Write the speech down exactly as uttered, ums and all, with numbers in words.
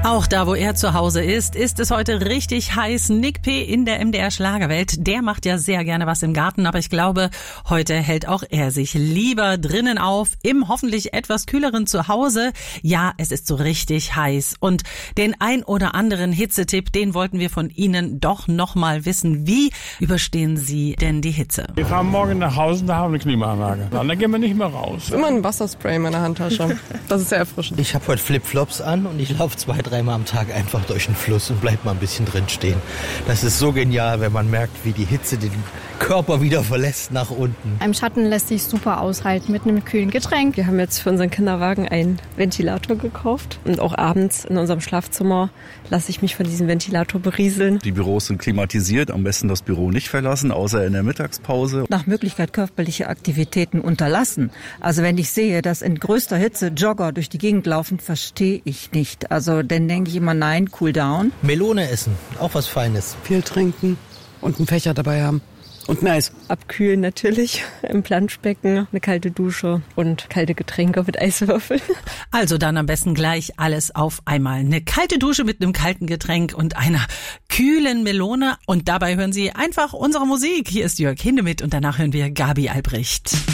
Auch da, wo er zu Hause ist, ist es heute richtig heiß. Nick P. in der M D R Schlagerwelt, der macht ja sehr gerne was im Garten, aber ich glaube, heute hält auch er sich lieber drinnen auf, im hoffentlich etwas kühleren Zuhause. Ja, es ist so richtig heiß und den ein oder anderen Hitzetipp, den wollten wir von Ihnen doch noch mal wissen. Wie überstehen Sie denn die Hitze? Wir fahren morgen nach Hause und da haben wir eine Klimaanlage. Dann gehen wir nicht mehr raus. Immer ein Wasserspray in meiner Handtasche. Das ist sehr erfrischend. Ich habe heute Flipflops an und ich laufe zwei, dreimal am Tag einfach durch den Fluss und bleib mal ein bisschen drin stehen. Das ist so genial, wenn man merkt, wie die Hitze den Körper wieder verlässt nach unten. Im Schatten lässt sich super aushalten mit einem kühlen Getränk. Wir haben jetzt für unseren Kinderwagen einen Ventilator gekauft und auch abends in unserem Schlafzimmer lasse ich mich von diesem Ventilator berieseln. Die Büros sind klimatisiert, am besten das Büro nicht verlassen, außer in der Mittagspause. Nach Möglichkeit körperliche Aktivitäten unterlassen. Also wenn ich sehe, dass in größter Hitze Jogger durch die Gegend laufen, verstehe ich nicht. Also dann denke ich immer, nein, cool down. Melone essen, auch was Feines. Viel trinken und einen Fächer dabei haben. Und nice. Abkühlen natürlich im Planschbecken, eine kalte Dusche und kalte Getränke mit Eiswürfeln. Also dann am besten gleich alles auf einmal. Eine kalte Dusche mit einem kalten Getränk und einer kühlen Melone. Und dabei hören Sie einfach unsere Musik. Hier ist Jörg Hindemith und danach hören wir Gabi Albrecht.